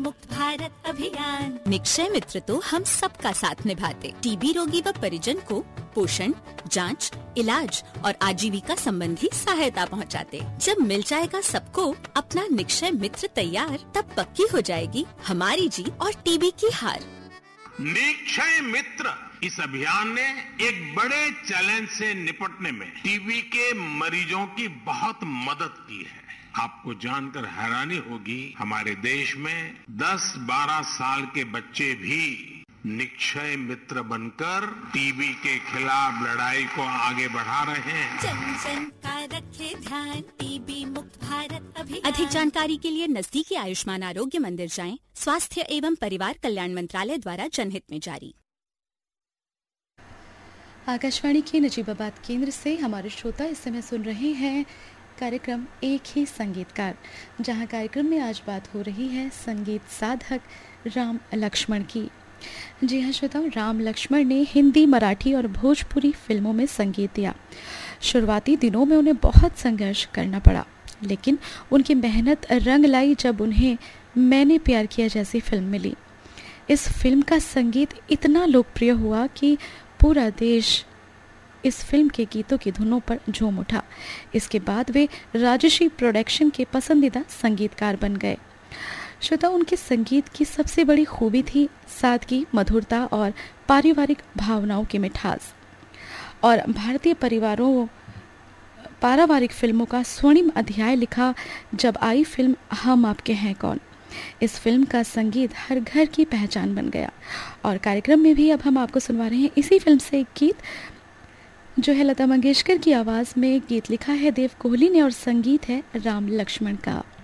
मुक्त भारत अभियान। निक्षय मित्र तो हम सबका साथ निभाते, टीबी रोगी व परिजन को पोषण, जांच, इलाज और आजीविका संबंधी सहायता पहुंचाते। जब मिल जाएगा सबको अपना निक्षय मित्र तैयार, तब पक्की हो जाएगी हमारी जीत और टीबी की हार। निक्षय मित्र इस अभियान ने एक बड़े चैलेंज से निपटने में टीबी के मरीजों की बहुत मदद की है। आपको जानकर हैरानी होगी, हमारे देश में 10-12 साल के बच्चे भी निक्षय मित्र बनकर टीबी के खिलाफ लड़ाई को आगे बढ़ा रहे हैं। जन जन का रखे ध्यान, टीबी मुक्त भारत अभियान। अधिक जानकारी के लिए नजदीकी आयुष्मान आरोग्य मंदिर जाएं। स्वास्थ्य एवं परिवार कल्याण मंत्रालय द्वारा जनहित में जारी। आकाशवाणी के नजीबाबाद केंद्र से हमारे श्रोता इस समय सुन रहे हैं कार्यक्रम एक ही संगीतकार, जहां कार्यक्रम में आज बात हो रही है संगीत साधक राम लक्ष्मण की। जी हाँ श्रोताओ, राम लक्ष्मण ने हिंदी, मराठी और भोजपुरी फिल्मों में संगीत दिया। शुरुआती दिनों में उन्हें बहुत संघर्ष करना पड़ा, लेकिन उनकी मेहनत रंग लाई जब उन्हें मैंने प्यार किया जैसी फिल्म मिली। इस फिल्म का संगीत इतना लोकप्रिय हुआ कि पूरा देश इस फिल्म के गीतों की धुनों पर झूम उठा। इसके बाद वे राजश्री प्रोडक्शन के पसंदीदा संगीतकार बन गए। श्रोता, उनके संगीत की सबसे बड़ी खूबी थी सादगी, मधुरता और पारिवारिक भावनाओं की मिठास। और भारतीय पारिवारिक फिल्मों का स्वर्णिम अध्याय लिखा जब आई फिल्म हम आपके हैं कौन। इस फिल्म का संगीत हर घर की पहचान बन गया। और कार्यक्रम में भी अब हम आपको सुनवा रहे हैं इसी फिल्म से एक गीत, जो है लता मंगेशकर की आवाज में। गीत लिखा है देव कोहली ने और संगीत है राम लक्ष्मण का।